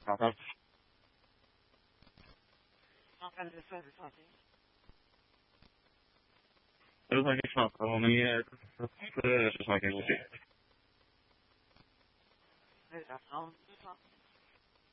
D'accord. Eu só quero falar, o nome é... Eu só quero você.